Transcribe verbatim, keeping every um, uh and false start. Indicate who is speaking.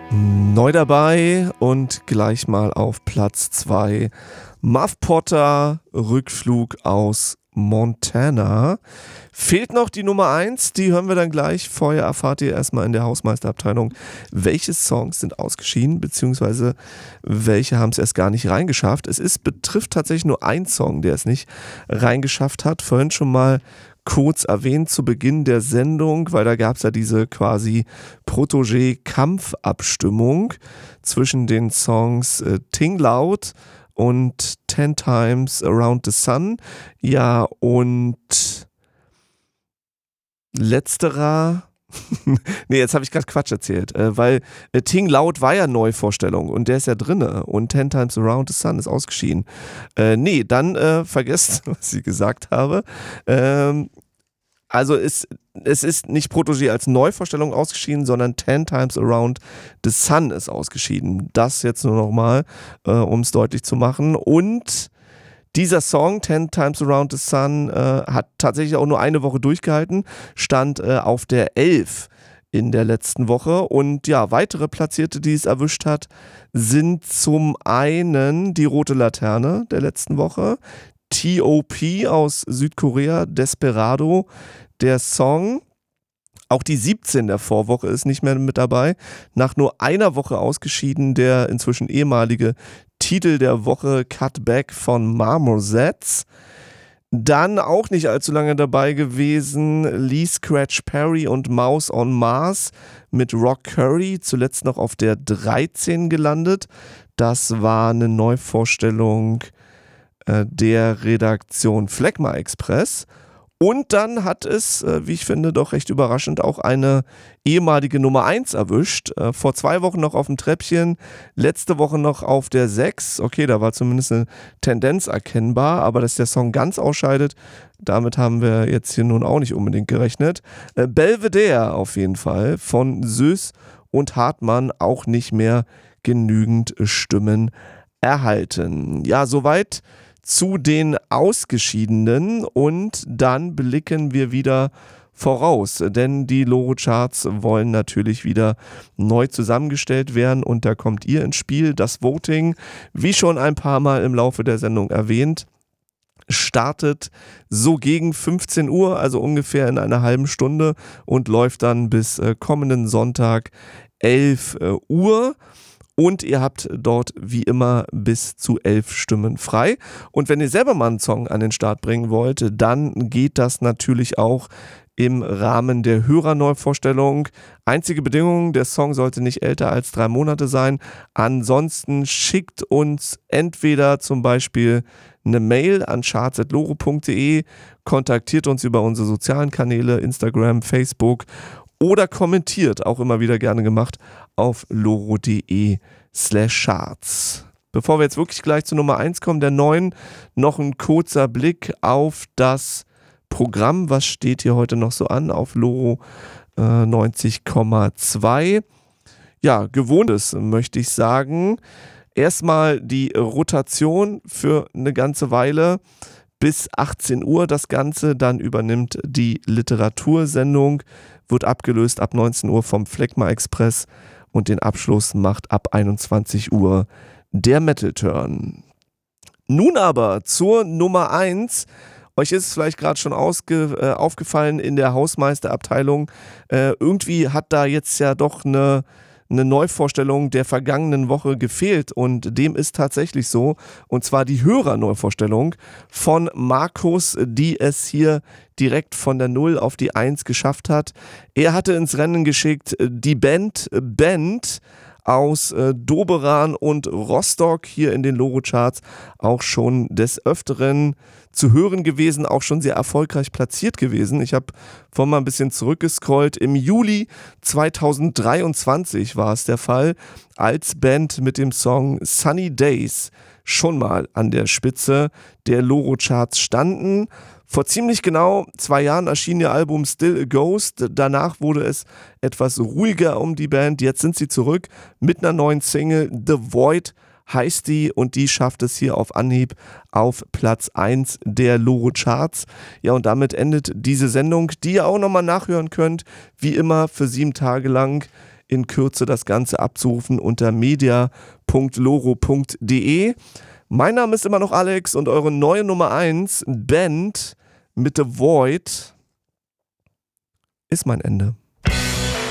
Speaker 1: Neu dabei und gleich mal auf Platz zwei. Muff Potter, Rückflug aus Montana. Fehlt noch die Nummer eins, die hören wir dann gleich. Vorher erfahrt ihr erstmal in der Hausmeisterabteilung, welche Songs sind ausgeschieden, beziehungsweise welche haben es erst gar nicht reingeschafft. Es ist, betrifft tatsächlich nur ein Song, der es nicht reingeschafft hat. Vorhin schon mal kurz erwähnt zu Beginn der Sendung, weil da gab es ja diese quasi Protégé-Kampfabstimmung zwischen den Songs äh, Ting Loud und Ten Times Around the Sun. Ja, und letzterer... nee, jetzt habe ich gerade Quatsch erzählt, äh, weil äh, Ting Loud war ja Neuvorstellung und der ist ja drinne und Ten Times Around the Sun ist ausgeschieden. Äh, nee, dann äh, vergesst, was ich gesagt habe. Ähm, also ist, es ist nicht Protégé als Neuvorstellung ausgeschieden, sondern Ten Times Around the Sun ist ausgeschieden. Das jetzt nur nochmal, äh, um es deutlich zu machen. Und dieser Song, Ten Times Around the Sun, äh, hat tatsächlich auch nur eine Woche durchgehalten, stand äh, auf der elf in der letzten Woche. Und ja, weitere Platzierte, die es erwischt hat, sind zum einen die Rote Laterne der letzten Woche, T O P aus Südkorea, Desperado, der Song. Auch die siebzehn der Vorwoche ist nicht mehr mit dabei. Nach nur einer Woche ausgeschieden der inzwischen ehemalige Titel der Woche Cutback von Marmosets. Dann auch nicht allzu lange dabei gewesen Lee Scratch Perry und Mouse on Mars mit Rock Curry, zuletzt noch auf der dreizehn gelandet. Das war eine Neuvorstellung äh, der Redaktion Phlegma Express. Und dann hat es, wie ich finde, doch recht überraschend auch eine ehemalige Nummer eins erwischt. Vor zwei Wochen noch auf dem Treppchen, letzte Woche noch auf der sechs. Okay, da war zumindest eine Tendenz erkennbar, aber dass der Song ganz ausscheidet, damit haben wir jetzt hier nun auch nicht unbedingt gerechnet. Belvedere auf jeden Fall von Süß und Hartmann, auch nicht mehr genügend Stimmen erhalten. Ja, soweit zu den Ausgeschiedenen und dann blicken wir wieder voraus, denn die Loro-Charts wollen natürlich wieder neu zusammengestellt werden und da kommt ihr ins Spiel. Das Voting, wie schon ein paar Mal im Laufe der Sendung erwähnt, startet so gegen fünfzehn Uhr, also ungefähr in einer halben Stunde und läuft dann bis äh, kommenden Sonntag elf Uhr. Und ihr habt dort wie immer bis zu elf Stimmen frei. Und wenn ihr selber mal einen Song an den Start bringen wollt, dann geht das natürlich auch im Rahmen der Hörerneuvorstellung. Einzige Bedingung, der Song sollte nicht älter als drei Monate sein. Ansonsten schickt uns entweder zum Beispiel eine Mail an charts at loro punkt de, kontaktiert uns über unsere sozialen Kanäle, Instagram, Facebook oder kommentiert, auch immer wieder gerne gemacht, auf loro.de slash charts. Bevor wir jetzt wirklich gleich zu Nummer eins kommen, der neun, noch ein kurzer Blick auf das Programm. Was steht hier heute noch so an auf Loro äh, neunzig Komma zwei? Ja, gewohntes möchte ich sagen. Erstmal die Rotation für eine ganze Weile. Bis achtzehn Uhr das Ganze, dann übernimmt die Literatursendung, wird abgelöst ab neunzehn Uhr vom Phlegma Express und den Abschluss macht ab einundzwanzig Uhr der Metal Turn. Nun aber zur Nummer eins. Euch ist es vielleicht gerade schon ausge, äh, aufgefallen in der Hausmeisterabteilung. Äh, irgendwie hat da jetzt ja doch eine eine Neuvorstellung der vergangenen Woche gefehlt und dem ist tatsächlich so, und zwar die Hörerneuvorstellung von Markus, die es hier direkt von der null auf die eins geschafft hat. Er hatte ins Rennen geschickt die Band Band aus äh, Doberan und Rostock, hier in den Loro-Charts auch schon des Öfteren zu hören gewesen, auch schon sehr erfolgreich platziert gewesen. Ich habe vorhin mal ein bisschen zurückgescrollt. Im Juli zweitausenddreiundzwanzig war es der Fall, als Band mit dem Song Sunny Days schon mal an der Spitze der Loro-Charts standen. Vor ziemlich genau zwei Jahren erschien ihr Album Still a Ghost. Danach wurde es etwas ruhiger um die Band. Jetzt sind sie zurück mit einer neuen Single. The Void heißt die und die schafft es hier auf Anhieb auf Platz eins der Loro-Charts. Ja, und damit endet diese Sendung, die ihr auch nochmal nachhören könnt. Wie immer für sieben Tage lang in Kürze das Ganze abzurufen unter media punkt loro punkt de. Mein Name ist immer noch Alex und eure neue Nummer eins, Band mit The Void, ist mein Ende.